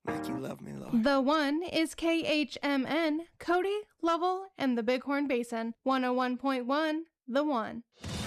Like you love me, Lord. The One is KHMN, Cody, Lovell, and the Bighorn Basin. 101.1, The One.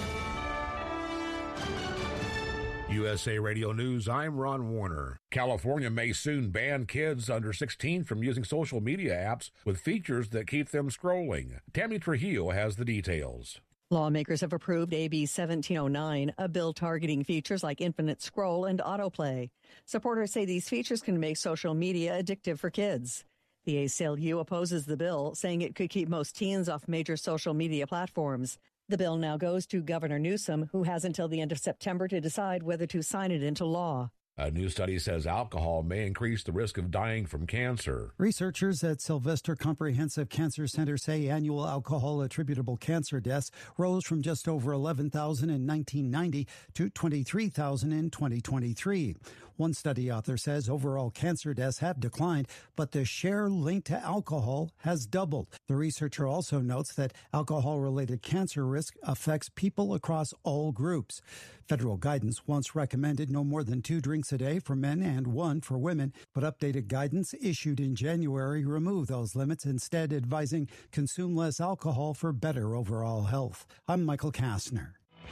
USA Radio News, I'm Ron Warner. California may soon ban kids under 16 from using social media apps with features that keep them scrolling. Tammy Trujillo has the details. Lawmakers have approved AB 1709, a bill targeting features like infinite scroll and autoplay. Supporters say these features can make social media addictive for kids. The ACLU opposes the bill, saying it could keep most teens off major social media platforms. The bill now goes to Governor Newsom, who has until the end of September to decide whether to sign it into law. A new study says alcohol may increase the risk of dying from cancer. Researchers at Sylvester Comprehensive Cancer Center say annual alcohol-attributable cancer deaths rose from just over 11,000 in 1990 to 23,000 in 2023. One study author says overall cancer deaths have declined, but the share linked to alcohol has doubled. The researcher also notes that alcohol-related cancer risk affects people across all groups. Federal guidance once recommended no more than 2 drinks a day for men and 1 for women, but updated guidance issued in January removed those limits, instead advising consume less alcohol for better overall health. I'm Michael Kastner.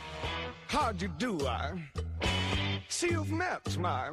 How'd you do, I see you've met my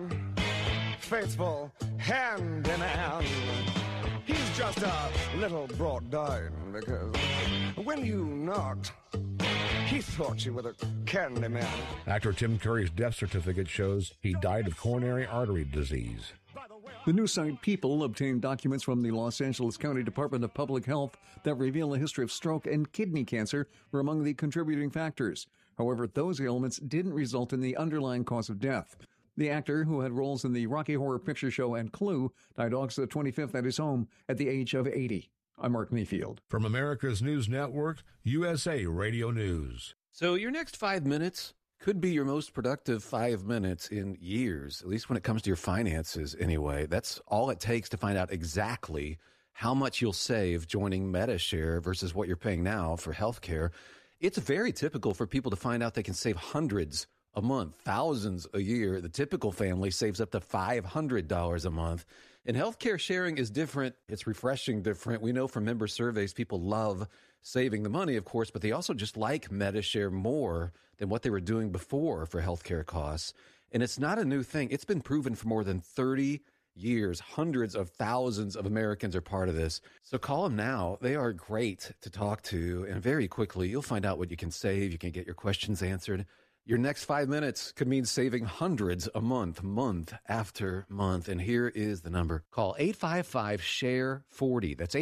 faithful hand in hand. He's just a little brought down because when you knocked, he thought you were the candy man. Actor Tim Curry's death certificate shows he died of coronary artery disease. The news site People obtained documents from the Los Angeles County Department of Public Health that reveal a history of stroke and kidney cancer were among the contributing factors. However, those ailments didn't result in the underlying cause of death. The actor, who had roles in the Rocky Horror Picture Show and Clue, died August 25th at his home at the age of 80. I'm Mark Mayfield. From America's News Network, USA Radio News. So your next 5 minutes could be your most productive 5 minutes in years, at least when it comes to your finances anyway. That's all it takes to find out exactly how much you'll save joining MediShare versus what you're paying now for healthcare. It's very typical for people to find out they can save hundreds a month, thousands a year. The typical family saves up to $500 a month. And healthcare sharing is different. It's refreshing different. We know from member surveys, people love saving the money, of course, but they also just like MediShare more than what they were doing before for healthcare costs. And it's not a new thing. It's been proven for more than 30 years. Hundreds of thousands of Americans are part of this. So call them now. They are great to talk to. And very quickly, you'll find out what you can save. You can get your questions answered. Your next 5 minutes could mean saving hundreds a month, month after month. And here is the number. Call 855-SHARE-40. That's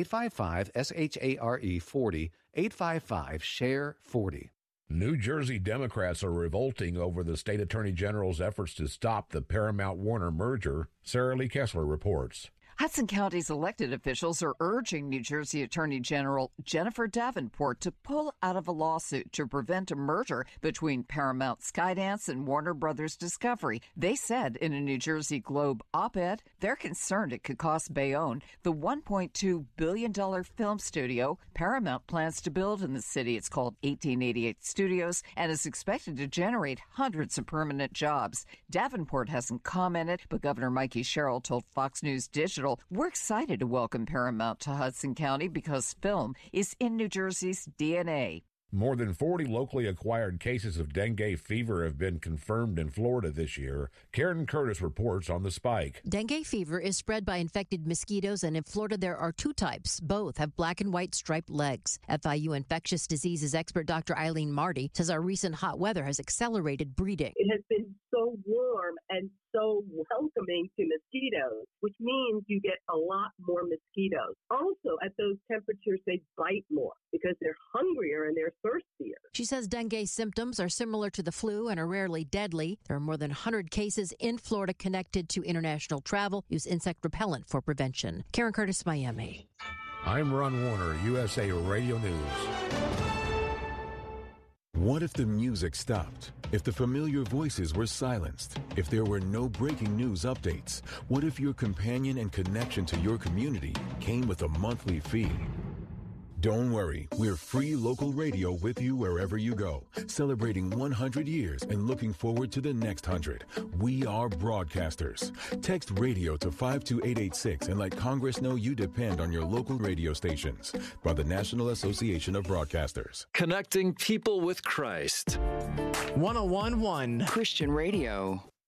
855-SHARE-40. 855-SHARE-40. New Jersey Democrats are revolting over the state attorney general's efforts to stop the Paramount-Warner merger. Sarah Lee Kessler reports. Hudson County's elected officials are urging New Jersey Attorney General Jennifer Davenport to pull out of a lawsuit to prevent a merger between Paramount Skydance and Warner Brothers Discovery. They said in a New Jersey Globe op-ed they're concerned it could cost Bayonne the $1.2 billion film studio Paramount plans to build in the city. It's called 1888 Studios and is expected to generate hundreds of permanent jobs. Davenport hasn't commented, but Governor Mikey Sherrill told Fox News Digital, "We're excited to welcome Paramount to Hudson County because film is in New Jersey's DNA." More than 40 locally acquired cases of dengue fever have been confirmed in Florida this year. Karen Curtis reports on the spike. Dengue fever is spread by infected mosquitoes, and in Florida there are 2 types. Both have black and white striped legs. FIU infectious diseases expert Dr. Eileen Marty says our recent hot weather has accelerated breeding. It has been so warm and so welcoming to mosquitoes, which means you get a lot more mosquitoes. Also, at those temperatures, they bite more because they're hungrier and they're thirstier. She says dengue symptoms are similar to the flu and are rarely deadly. There are more than 100 cases in Florida connected to international travel. Use insect repellent for prevention. Karen Curtis, Miami. I'm Ron Warner, USA Radio News. What if the music stopped? If the familiar voices were silenced? If there were no breaking news updates? What if your companion and connection to your community came with a monthly fee? Don't worry, we're free local radio with you wherever you go, celebrating 100 years and looking forward to the next 100. We are broadcasters. Text radio to 52886 and let Congress know you depend on your local radio stations. By the National Association of Broadcasters. Connecting people with Christ. 101.1 Christian Radio.